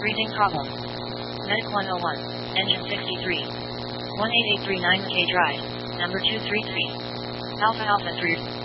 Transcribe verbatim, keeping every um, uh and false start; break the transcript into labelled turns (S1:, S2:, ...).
S1: Breathing problem. Medic one oh one. Engine sixty-three. one eight eight three nine K Drive. Number two three three. Alpha Alpha three.